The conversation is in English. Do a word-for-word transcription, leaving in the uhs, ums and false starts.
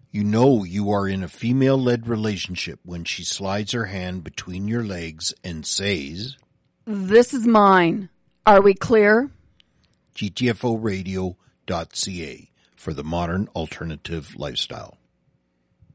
You know you are in a female-led relationship when she slides her hand between your legs and says, "This is mine. Are we clear?" G T F O radio dot C A for the modern alternative lifestyle.